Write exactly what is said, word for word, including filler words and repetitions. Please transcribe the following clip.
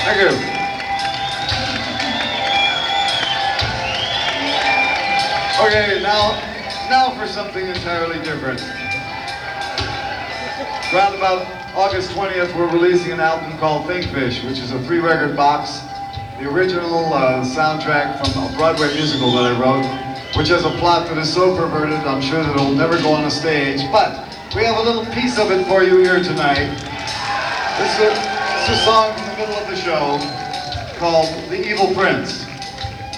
Thank you. Okay, now, now for something entirely different. Around about August twentieth, we're releasing an album called Thinkfish, which is a three-record box. The original uh, soundtrack from a Broadway musical that I wrote, which has a plot that is so perverted, I'm sure that it'll never go on a stage. But we have a little piece of it for you here tonight. This is a, this is a song from the middle of the show called The Evil Prince.